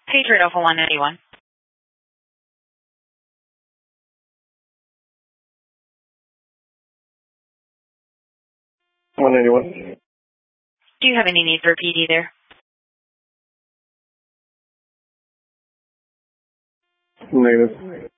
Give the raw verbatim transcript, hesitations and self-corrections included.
Patriot Alpha one ninety-one. one ninety-one. Do you have any need for P D there? Negative.